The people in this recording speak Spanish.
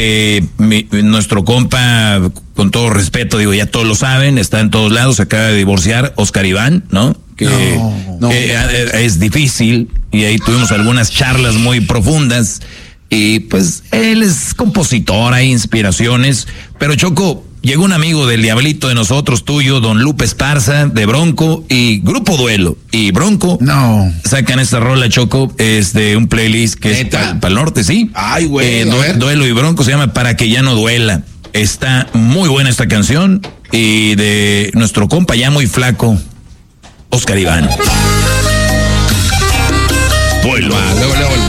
Nuestro compa, con todo respeto, digo, ya todos lo saben, está en todos lados, se acaba de divorciar, Oscar Iván, ¿no? Que es difícil, y ahí tuvimos algunas charlas muy profundas, y pues él es compositor, hay inspiraciones, pero Choco, llegó un amigo del Diablito de nosotros, tuyo, don Lupe Esparza, de Bronco, y Grupo Duelo, y Bronco, sacan esta rola, Choco, es de un playlist que es para el norte, ¿sí? Ay, güey, Duelo y Bronco, se llama Para que ya no duela. Está muy buena esta canción, y de nuestro compa ya muy flaco, Oscar Iván. Luego.